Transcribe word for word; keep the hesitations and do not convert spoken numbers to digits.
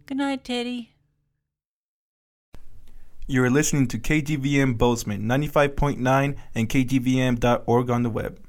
Good night, Teddy. You're listening to K G V M Bozeman ninety-five point nine and K G V M dot org on the web.